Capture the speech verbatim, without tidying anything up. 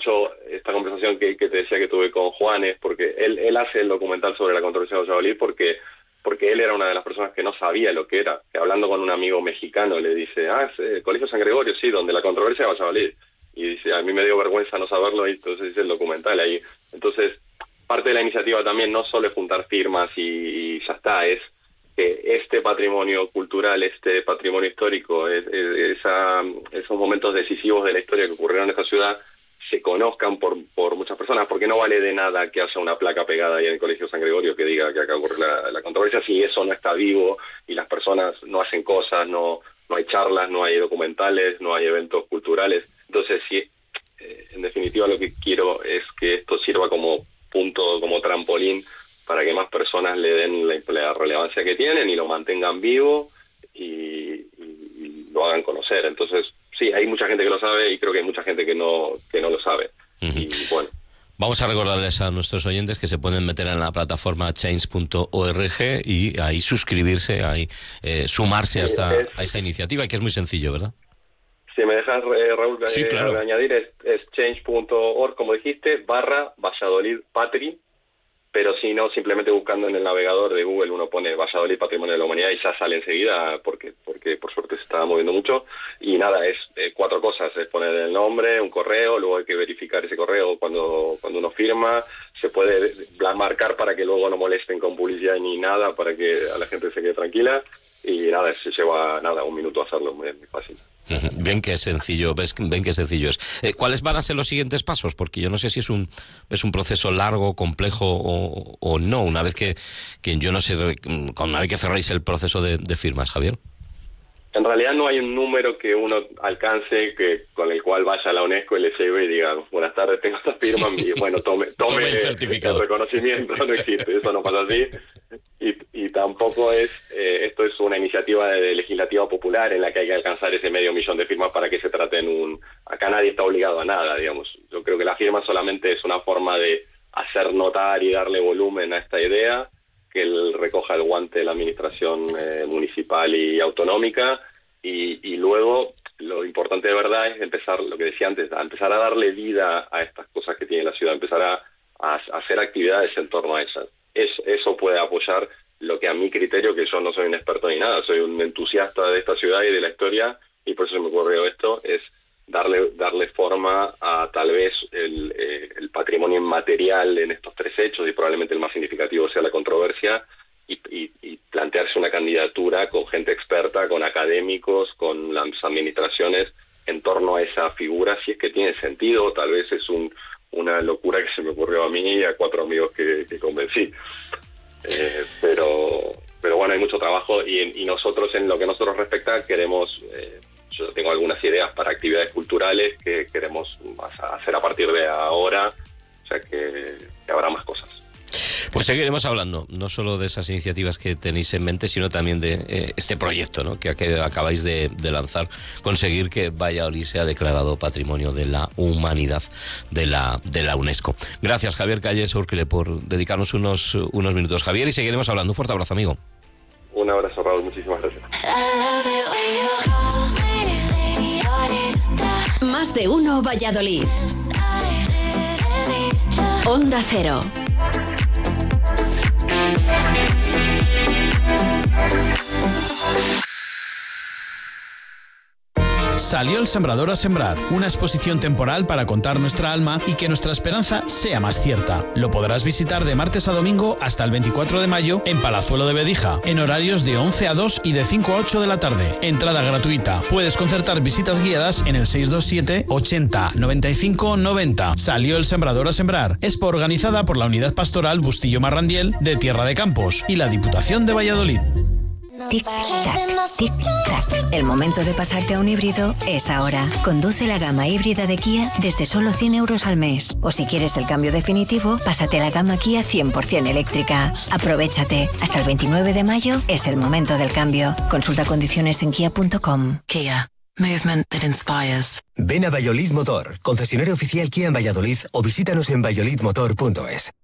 mucho esta conversación que, que te decía que tuve con Juanes, porque él, él hace el documental sobre la controversia de Valladolid porque, porque él era una de las personas que no sabía lo que era. Que hablando con un amigo mexicano le dice, ah, es el Colegio San Gregorio, sí, donde la controversia de Valladolid. Y dice, a mí me dio vergüenza no saberlo, y entonces dice el documental ahí. Entonces, parte de la iniciativa también no solo es juntar firmas y, y ya está, es que este patrimonio cultural, este patrimonio histórico, es, es, esa, esos momentos decisivos de la historia que ocurrieron en esta ciudad se conozcan por, por muchas personas, porque no vale de nada que haya una placa pegada ahí en el Colegio San Gregorio que diga que acá ocurre la, la controversia, si eso no está vivo y las personas no hacen cosas, no, no hay charlas, no hay documentales, no hay eventos culturales. Entonces, sí, eh, en definitiva lo que quiero es que esto sirva como punto, como trampolín, para que más personas le den la, la relevancia que tienen y lo mantengan vivo y, y, y lo hagan conocer. Entonces, sí, hay mucha gente que lo sabe y creo que hay mucha gente que no que no lo sabe. Uh-huh. Y bueno. Vamos a recordarles a nuestros oyentes que se pueden meter en la plataforma change punto org y ahí suscribirse, ahí eh, sumarse a, esta, es, a esa iniciativa, y que es muy sencillo, ¿verdad? Si me dejas, eh, Raúl, sí, eh, claro. añadir, es, es change punto org, como dijiste, barra Valladolid Patri, pero si no, simplemente buscando en el navegador de Google uno pone Valladolid Patrimonio de la Humanidad y ya sale enseguida, porque porque por suerte se está moviendo mucho. Y nada, es eh, cuatro cosas, es poner el nombre, un correo, luego hay que verificar ese correo cuando cuando uno firma, se puede marcar para que luego no molesten con publicidad ni nada, para que a la gente se quede tranquila. Y nada, se lleva nada un minuto hacerlo, muy, muy fácil. Ven qué sencillo, ves, ven qué sencillo es. Eh, ¿Cuáles van a ser los siguientes pasos? Porque yo no sé si es un es un proceso largo, complejo o, o no. Una vez que, que yo no sé, una vez que cerréis el proceso de, de firmas, Javier. En realidad no hay un número que uno alcance que con el cual vaya a la UNESCO y le lleve y diga, buenas tardes, tengo esta firma, y bueno, tome, tome, tome el certificado. El reconocimiento, no existe, eso no pasa así. Y, y tampoco es, eh, esto es una iniciativa de, de legislativa popular en la que hay que alcanzar ese medio millón de firmas para que se trate en un... Acá nadie está obligado a nada, digamos. Yo creo que la firma solamente es una forma de hacer notar y darle volumen a esta idea, que él recoja el guante de la administración eh, municipal y autonómica, y, y luego lo importante de verdad es empezar, lo que decía antes, a empezar a darle vida a estas cosas que tiene la ciudad, empezar a, a hacer actividades en torno a ellas. Es, eso puede apoyar lo que a mi criterio, que yo no soy un experto ni nada, soy un entusiasta de esta ciudad y de la historia, y por eso se me ocurrió esto, es darle darle forma a tal vez el, eh, el patrimonio inmaterial en estos tres hechos, y probablemente el más significativo sea la controversia, y, y, y plantearse una candidatura con gente experta, con académicos, con las administraciones en torno a esa figura, si es que tiene sentido. Tal vez es un una locura que se me ocurrió a mí y a cuatro amigos que, que convencí. Eh, pero pero bueno, hay mucho trabajo, y, y nosotros, en lo que a nosotros respecta, queremos... Eh, yo tengo algunas ideas para actividades culturales que queremos hacer a partir de ahora, o sea que, que habrá más cosas. Pues seguiremos hablando, no solo de esas iniciativas que tenéis en mente, sino también de eh, este proyecto, ¿no?, que acabáis de, de lanzar, conseguir que Valladolid sea declarado Patrimonio de la Humanidad de la, de la UNESCO. Gracias, Javier Calles Urquile, por dedicarnos unos, unos minutos. Javier, y seguiremos hablando. Un fuerte abrazo, amigo. Un abrazo, Raúl, muchísimas gracias. Más de uno Valladolid. Onda Cero. Salió el sembrador a sembrar, una exposición temporal para contar nuestra alma y que nuestra esperanza sea más cierta. Lo podrás visitar de martes a domingo hasta el veinticuatro de mayo en Palazuelo de Bedija, en horarios de once a dos y de cinco a ocho de la tarde. Entrada gratuita. Puedes concertar visitas guiadas en el seis dos siete, ochenta, noventa y cinco, noventa. Salió el sembrador a sembrar. Expo organizada por la Unidad Pastoral Bustillo Marrandiel de Tierra de Campos y la Diputación de Valladolid. Tic-tac, tic-tac. El momento de pasarte a un híbrido es ahora. Conduce la gama híbrida de Kia desde solo cien euros al mes. O si quieres el cambio definitivo, pásate a la gama Kia cien por ciento eléctrica. Aprovéchate. Hasta el veintinueve de mayo es el momento del cambio. Consulta condiciones en kia punto com. Kia. Movement that inspires. Ven a Valladolid Motor, concesionario oficial Kia en Valladolid, o visítanos en valladolid motor punto es.